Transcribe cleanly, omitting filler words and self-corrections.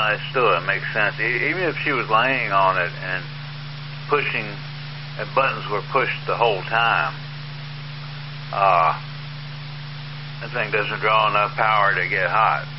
it still makes sense. Even if she was laying on it and pushing, and buttons were pushed the whole time, that thing doesn't draw enough power to get hot.